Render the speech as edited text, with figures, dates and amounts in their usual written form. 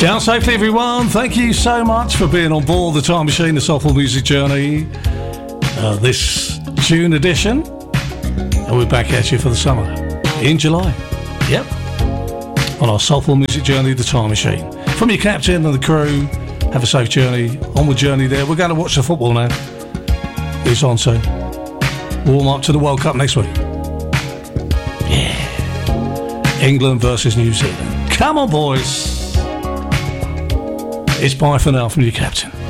Down safely, everyone. Thank you so much for being on board the Time Machine, the Soulful Music Journey. This June edition. And we're back at you for the summer in July. Yep. On our Soulful Music Journey, the Time Machine. From your captain and the crew, have a safe journey. Onward journey there. We're going to watch the football now. It's on soon. Warm up to the World Cup next week. Yeah. England versus New Zealand. Come on, boys. It's bye for now from your captain.